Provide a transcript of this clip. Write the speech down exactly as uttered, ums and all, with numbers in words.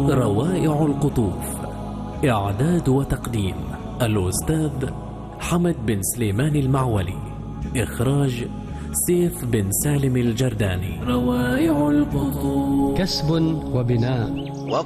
روائع القطوف. إعداد وتقديم الأستاذ حمد بن سليمان المعولي. إخراج سيف بن سالم الجرداني. روائع القطوف. كسب وبناء.